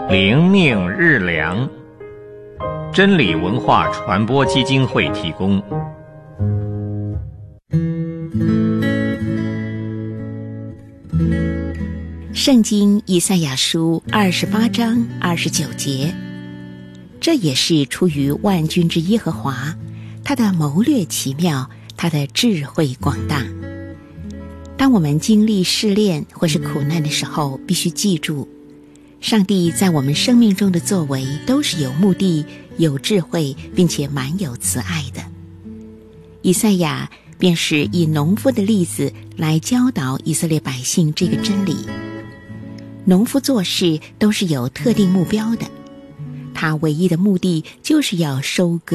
灵命日粮，真理文化传播基金会提供。 圣经以赛亚书28章29节，这也是出于万军之耶和华，他的谋略奇妙，他的智慧广大。当我们经历试炼或是苦难的时候，必须记住，上帝在我们生命中的作为都是有目的、有智慧，并且满有慈爱的。以赛亚便是以农夫的例子来教导以色列百姓这个真理。农夫做事都是有特定目标的，他唯一的目的就是要收割